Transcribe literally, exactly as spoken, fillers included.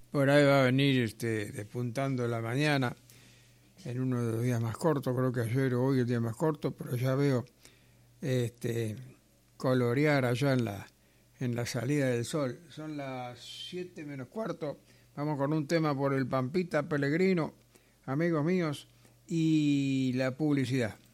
Por ahí va a venir este, despuntando la mañana, en uno de los días más cortos, creo que ayer o hoy el día más corto, pero ya veo este, colorear allá en la, en la salida del sol. Son las siete menos cuarto, vamos con un tema por el Pampita Pellegrino, amigos míos, y la publicidad.